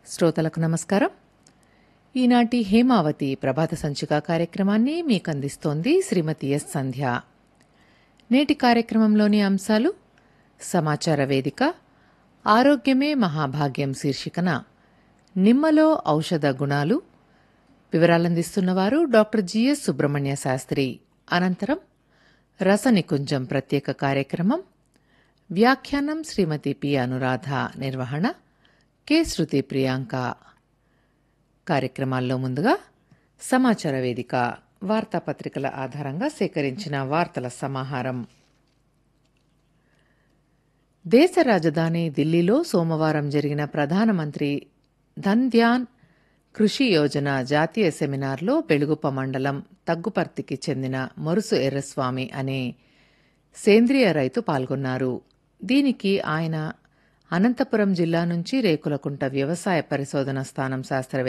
శ్రోతలకు నమస్కారం. ఈనాటి హేమావతి ప్రభాత సంచిక కార్యక్రమాన్ని మీకు అందిస్తోంది శ్రీమతి ఎస్ సంధ్య. నేటి కార్యక్రమంలోని అంశాలు: సమాచార వేదిక, ఆరోగ్యమే మహాభాగ్యం శీర్షికన నిమ్మలో ఔషధ గుణాలు, వివరాలందిస్తున్నవారు డాక్టర్ జిఎస్ సుబ్రహ్మణ్య శాస్త్రి. అనంతరం రసనికుంజం ప్రత్యేక కార్యక్రమం, వ్యాఖ్యానం శ్రీమతి పి అనురాధ, నిర్వహణ కె శృతి ప్రియాంక. కార్యక్రమాల్లో ముందుగా సమాచార వేదిక, వార్తాపత్రికల ఆధారంగా సేకరించిన వార్తల సమాహారం. దేశ రాజధాని ఢిల్లీలో సోమవారం జరిగిన ప్రధానమంత్రి ధన్ ధ్యాన్ కృషి యోజన జాతీయ సెమినార్లో బెలుగుప మండలం తగ్గుపర్తికి చెందిన మొరుసు ఎర్రస్వామి అనే సేంద్రియ రైతు పాల్గొన్నారు. దీనికి ఆయన అనంతపురం జిల్లా నుంచి రేకులకుంట వ్యవసాయ పరిశోధన స్థానం శాస్త్రవేత్త